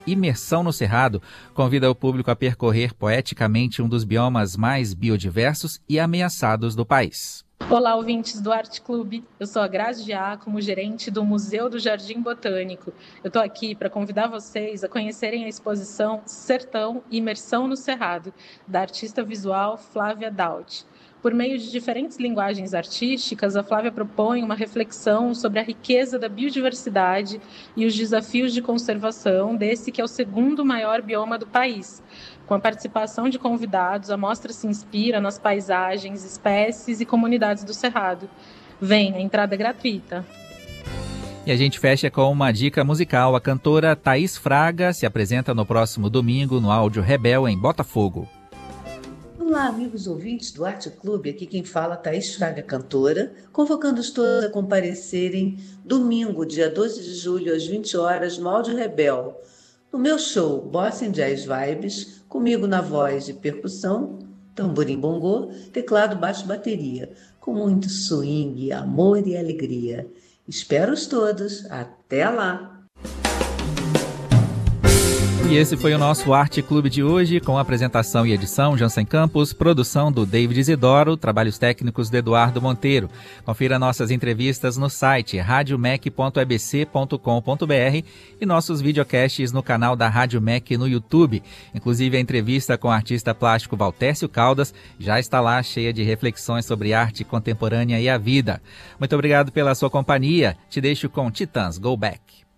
Imersão no Cerrado convida o público a percorrer poeticamente um dos biomas mais biodiversos e ameaçados do país. Olá, ouvintes do Arte Clube. Eu sou a Grazi Giacomo, gerente do Museu do Jardim Botânico. Eu estou aqui para convidar vocês a conhecerem a exposição Sertão Imersão no Cerrado, da artista visual Flávia Daut. Por meio de diferentes linguagens artísticas, a Flávia propõe uma reflexão sobre a riqueza da biodiversidade e os desafios de conservação desse que é o segundo maior bioma do país. Com a participação de convidados, a mostra se inspira nas paisagens, espécies e comunidades do Cerrado. Vem, a entrada é gratuita. E a gente fecha com uma dica musical. A cantora Thaís Fraga se apresenta no próximo domingo no Áudio Rebel, em Botafogo. Olá, amigos ouvintes do Arte Clube, aqui quem fala Thaís Fraga, cantora, convocando-os todos a comparecerem domingo, dia 12 de julho, às 20 horas, no Áudio Rebel, no meu show Bossa and Jazz Vibes, comigo na voz e percussão, tamborim bongô, teclado, baixo, bateria, com muito swing, amor e alegria. Espero-os todos, até lá! E esse foi o nosso Arte Clube de hoje, com apresentação e edição Jansen Campos, produção do David Isidoro, trabalhos técnicos de Eduardo Monteiro. Confira nossas entrevistas no site radiomec.ebc.com.br e nossos videocasts no canal da Rádio Mec no YouTube. Inclusive a entrevista com o artista plástico Valtércio Caldas já está lá, cheia de reflexões sobre arte contemporânea e a vida. Muito obrigado pela sua companhia. Te deixo com Titãs, Go Back.